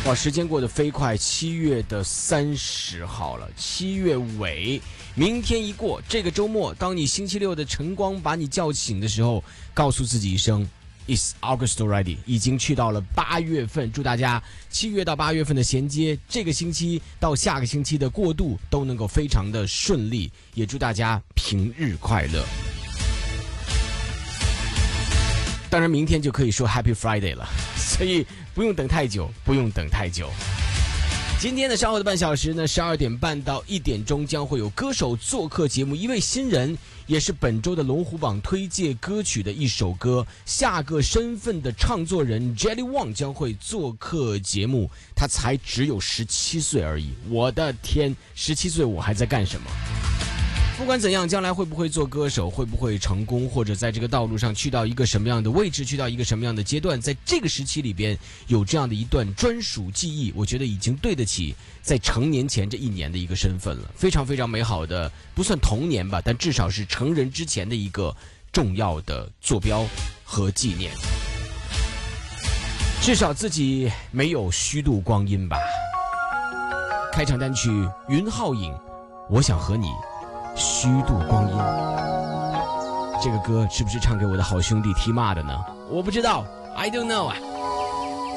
哇，时间过得飞快，7月30号了，7月尾，明天一过，这个周末，当你星期六的晨光把你叫醒的时候，告诉自己一声 It's August already， 已经去到了8月份，祝大家7月到8月份的衔接，这个星期到下个星期的过渡都能够非常的顺利，也祝大家平日快乐。当然明天就可以说 Happy Friday 了，所以不用等太久，不用等太久。今天的稍后的半小时呢，12点半到1点钟将会有歌手做客节目，一位新人，也是本周的龙虎榜推介歌曲的一首歌。下个身份的唱作人 Jelly Wang 将会做客节目，他才只有17岁而已。我的天，17岁我还在干什么？不管怎样，将来会不会做歌手，会不会成功，或者在这个道路上去到一个什么样的位置，去到一个什么样的阶段，在这个时期里边有这样的一段专属记忆，我觉得已经对得起在成年前这1年的一个身份了。非常非常美好的，不算童年吧，但至少是成人之前的一个重要的坐标和纪念。至少自己没有虚度光阴吧。开场单曲云浩影，我想和你虚度光阴。这个歌是不是唱给我的好兄弟T-Ma的呢？我不知道 I don't know 啊。